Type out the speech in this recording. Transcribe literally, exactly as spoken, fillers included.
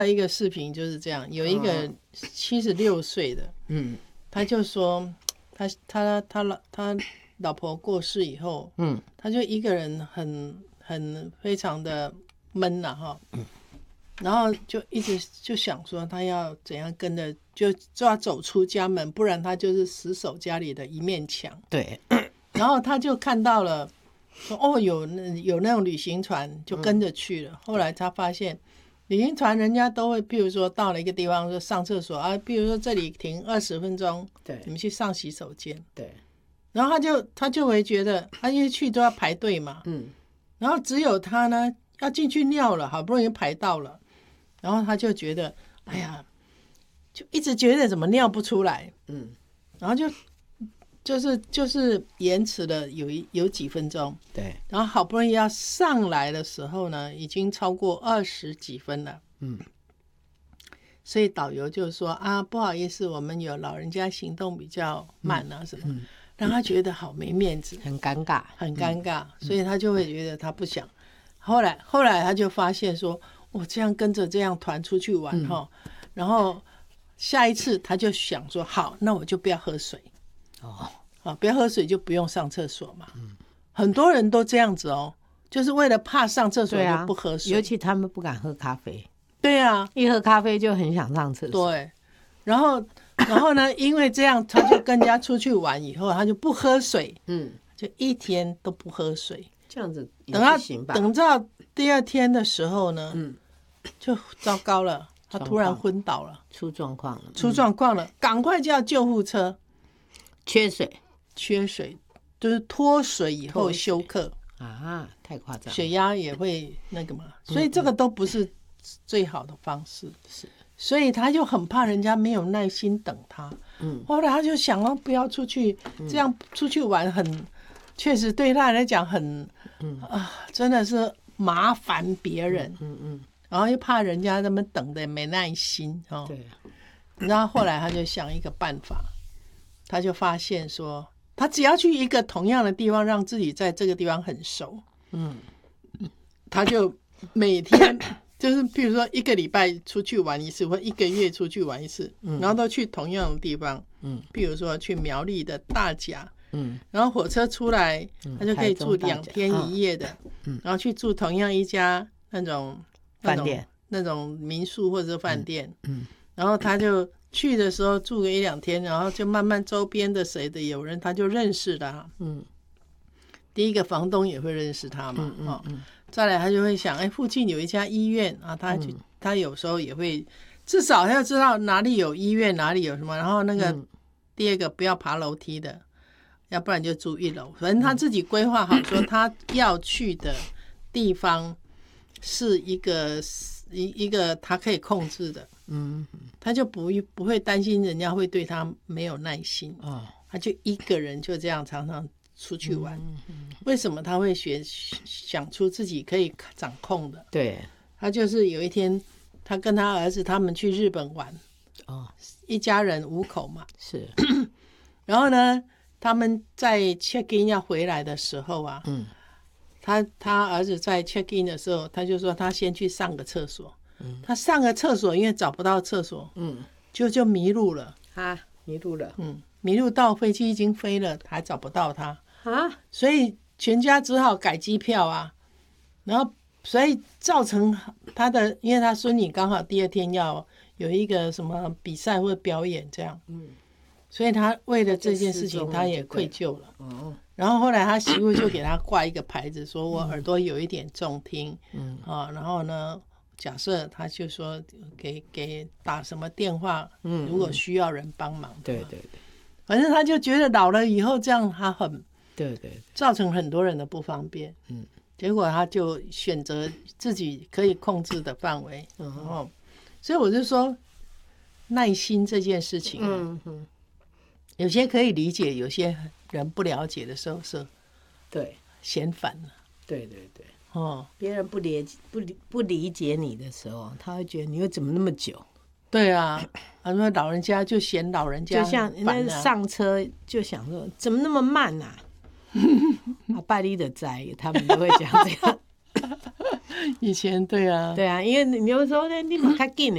一个视频就是这样，有一个七十六岁的，嗯，他就说他他他老他老婆过世以后，嗯，他就一个人很很非常的闷了哈，嗯，然后就一直就想说他要怎样跟着，就就要走出家门，不然他就是死守家里的一面墙。 对， 然后他就看到了，说哦有有那种旅行船，就跟着去了。嗯、后来他发现。旅行船人家都会，譬如说到了一个地方说上厕所啊，譬如说这里停二十分钟，对，你们去上洗手间，对。然后他就他就会觉得，他因为去都要排队嘛，嗯。然后只有他呢要进去尿了，好不容易排到了，然后他就觉得，哎呀，就一直觉得怎么尿不出来，嗯。然后就就是就是延迟了有一有几分钟，对，然后好不容易要上来的时候呢，已经超过二十几分了，嗯，所以导游就说啊，不好意思，我们有老人家行动比较慢啊什么，嗯嗯、让他觉得好没面子， 很尴尬， 很尴尬，嗯、所以他就会觉得他不想。后来后来他就发现说，我这样跟着这样团出去玩哈，嗯、然后下一次他就想说，好，那我就不要喝水。哦，啊，不要喝水就不用上厕所嘛。嗯，很多人都这样子哦，就是为了怕上厕所就不喝水。 啊、尤其他们不敢喝咖啡。 对啊， 一喝咖啡就很想上厕所。 对，然后，然后呢，因为这样，他就跟人家出去玩以后，他就不喝水。嗯，就一天都不喝水。 这样子也等他不行吧？ 等到第二天的时候呢，嗯，就糟糕了，他突然昏倒了， 出状况了， 出状况了，赶快叫救护车。 缺水， 缺水，就是脱水以后休克啊，太夸张， 血压也会那个嘛，所以这个都不是最好的方式。是、嗯，所以他就很怕人家没有耐心等他。嗯，后来他就想要不要出去，嗯、这样出去玩很，确实对他来讲很，嗯啊，真的是麻烦别人。嗯 嗯, 嗯，然后又怕人家那么等的没耐心哦。对，然后后来他就想一个办法。他就发现说，他只要去一个同样的地方，让自己在这个地方很熟，嗯，他就每天就是譬如说一个礼拜出去玩一次，或一个月出去玩一次，嗯、然后都去同样的地方，嗯，譬如说去苗栗的大甲，嗯，然后火车出来，他就可以住两天一夜的，嗯，然后去住同样一家那种饭店、 那种民宿或者是饭店，嗯，嗯然后他就。去的时候住个一两天，然后就慢慢周边的谁的有人他就认识了，嗯，第一个房东也会认识他嘛，嗯嗯嗯、再来他就会想，哎，附近有一家医院啊，他就、嗯、他有时候也会至少他要知道哪里有医院，哪里有什么，然后那个、嗯、第二个不要爬楼梯的，要不然就住一楼，反正他自己规划好说他要去的地方是一个一一个他可以控制的。嗯，他就不不会担心人家会对他没有耐心，哦、他就一个人就这样常常出去玩。嗯嗯、为什么他会学想出自己可以掌控的？对，他就是有一天，他跟他儿子他们去日本玩，哦，一家人五口嘛，是。然后呢，他们在 check in 要回来的时候啊，嗯，他他儿子在 check in 的时候，他就说他先去上个厕所。他上个厕所，因为找不到厕所，嗯，就就迷路了啊，迷路了， 嗯，迷路到飞机已经飞了，还找不到他啊，所以全家只好改机票啊，然后所以造成他的，因为他孙女刚好第二天要有一个什么比赛或表演这样，嗯，所以他为了这件事情他也愧疚了，哦，然后后来他媳妇就给他挂一个牌子，说我耳朵有一点重听，嗯啊，然后呢。假设他就说给给打什么电话，嗯，如果需要人帮忙，对对对，反正他就觉得老了以后这样他很，对对，造成很多人的不方便，嗯，结果他就选择自己可以控制的范围，然后，所以我就说耐心这件事情，嗯嗯，有些可以理解，有些人不了解的时候是，对，嫌烦了，对对对。 哦，别人不理不理不理解你的时候，他会觉得你为怎么那么久？ 对啊，他说老人家就嫌老人家、啊， 就像那上车就想说怎么那么慢啊？啊，拜你的在，他们都会讲这样。 以前对啊， 对啊，因为你有时候呢，你蛮较紧的。